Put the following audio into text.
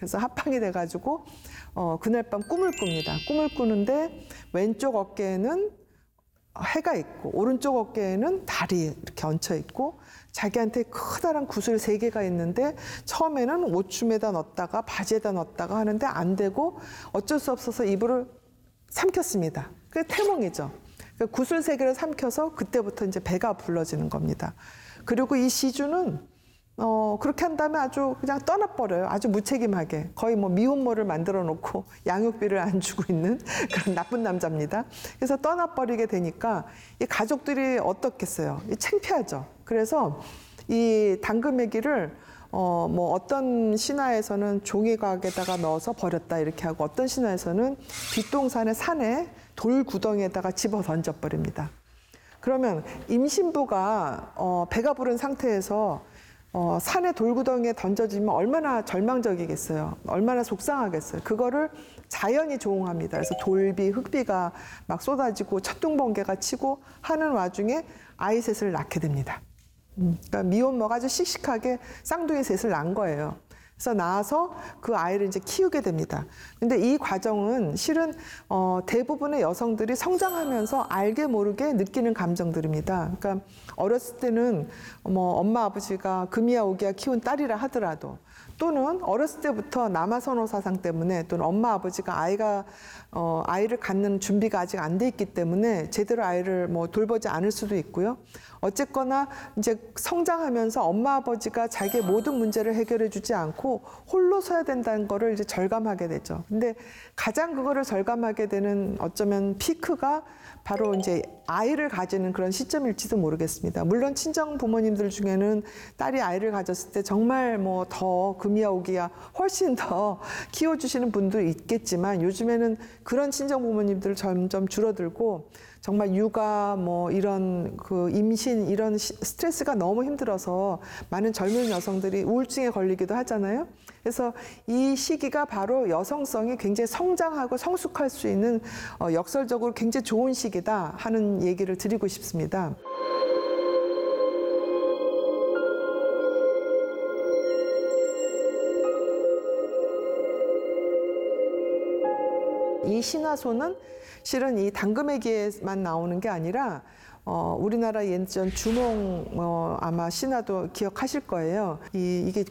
그래서 합방이 돼가지고 그날 밤 꿈을 꿉니다. 꿈을 꾸는데 왼쪽 어깨에는 해가 있고 오른쪽 어깨에는 달이 이렇게 얹혀 있고 자기한테 커다란 구슬 3개가 있는데 처음에는 옷춤에다 넣었다가 바지에다 넣었다가 하는데 안 되고 어쩔 수 없어서 이불을 삼켰습니다. 그게 태몽이죠. 그러니까 구슬 3개를 삼켜서 그때부터 이제 배가 불러지는 겁니다. 그리고 이 시주는 그렇게 한 다음에 아주 그냥 떠나버려요. 아주 무책임하게. 거의 뭐 미혼모를 만들어 놓고 양육비를 안 주고 있는 그런 나쁜 남자입니다. 그래서 떠나버리게 되니까 이 가족들이 어떻겠어요? 창피하죠. 그래서 이 당금애기를 뭐 어떤 신화에서는 종이각에다가 넣어서 버렸다 이렇게 하고 어떤 신화에서는 뒷동산의 산에 돌 구덩이에다가 집어 던져버립니다. 그러면 임신부가 배가 부른 상태에서 산의 돌구덩이에 던져지면 얼마나 절망적이겠어요. 얼마나 속상하겠어요. 그거를 자연이 조응합니다. 그래서 돌비, 흙비가 막 쏟아지고 첫둥번개가 치고 하는 와중에 아이 셋을 낳게 됩니다. 그러니까 미혼모가 아주 씩씩하게 쌍둥이 셋을 낳은 거예요. 그래서 낳아서 그 아이를 이제 키우게 됩니다. 근데 이 과정은 실은 대부분의 여성들이 성장하면서 알게 모르게 느끼는 감정들입니다. 그러니까 어렸을 때는 뭐 엄마 아버지가 금이야 오기야 키운 딸이라 하더라도 또는 어렸을 때부터 남아선호 사상 때문에 또는 엄마 아버지가 아이를 갖는 준비가 아직 안 돼 있기 때문에 제대로 아이를 뭐 돌보지 않을 수도 있고요. 어쨌거나 이제 성장하면서 엄마 아버지가 자기의 모든 문제를 해결해 주지 않고 홀로 서야 된다는 거를 이제 절감하게 되죠. 근데 가장 그거를 절감하게 되는 어쩌면 피크가 바로 이제 아이를 가지는 그런 시점일지도 모르겠습니다. 물론 친정 부모님들 중에는 딸이 아이를 가졌을 때 정말 뭐 더 금이야 오기야 훨씬 더 키워주시는 분도 있겠지만 요즘에는 그런 친정 부모님들 점점 줄어들고 정말 육아 뭐 이런 그 임신 이런 스트레스가 너무 힘들어서 많은 젊은 여성들이 우울증에 걸리기도 하잖아요. 그래서 이 시기가 바로 여성성이 굉장히 성장하고 성숙할 수 있는 역설적으로 굉장히 좋은 시기다 하는 얘기를 드리고 싶습니다. 이 신화소는 실은 이 당금애기에만 나오는 게 아니라 우리나라 예전 주몽 아마 신화도 기억하실 거예요. 이게